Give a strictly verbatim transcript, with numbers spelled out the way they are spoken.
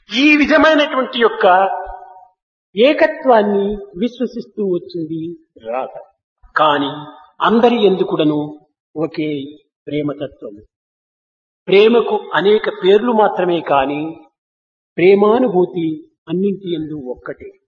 ఈ విధమైనటువంటి యొక్క ఏకత్వాన్ని విశ్వసిస్తూ వచ్చింది రాధ. కాని అందరి ఎందుకుడను ఒకే ప్రేమతత్వం. ప్రేమకు అనేక పేర్లు మాత్రమే కాని ప్రేమానుభూతి అన్నింటి యందు ఒక్కటే.